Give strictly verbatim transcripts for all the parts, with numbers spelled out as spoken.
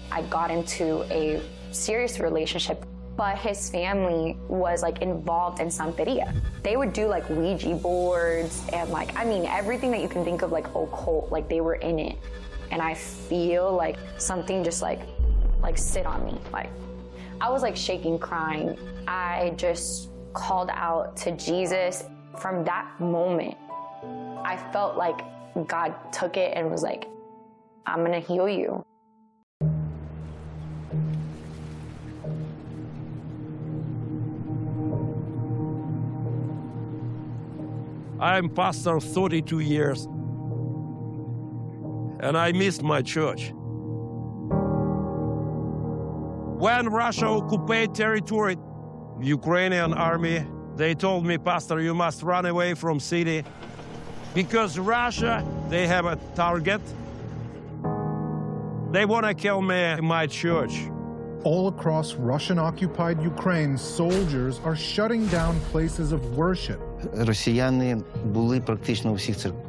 I got into a serious relationship, but his family was like involved in Santeria. They would do like Ouija boards and like, I mean, everything that you can think of like occult, like they were in it. And I feel like something just like, like sit on me. Like I was like shaking, crying. I just called out to Jesus. From that moment, I felt like God took it and was like, I'm gonna heal you. I'm pastor thirty-two years, and I missed my church. When Russia occupied territory, Ukrainian army, they told me, Pastor, you must run away from city because Russia, they have a target. They want to kill me in my church. All across Russian-occupied Ukraine, soldiers are shutting down places of worship. Росіяни були практично у всіх церквах.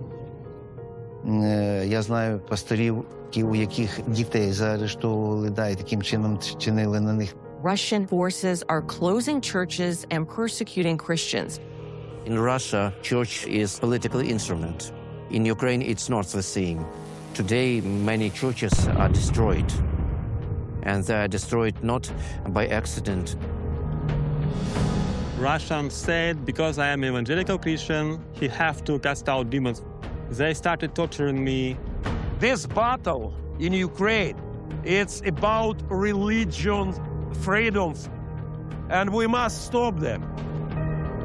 Я знаю пасторів, у яких дітей заарештовували, да, і таким чином чинили на них. Russian forces are closing churches and persecuting Christians. In Russia, church is a political instrument. In Ukraine, it's not the same. Today, many churches are destroyed. And they are destroyed not by accident. Russians said, because I am evangelical Christian, he have to cast out demons. They started torturing me. This battle in Ukraine, it's about religion freedom, and we must stop them.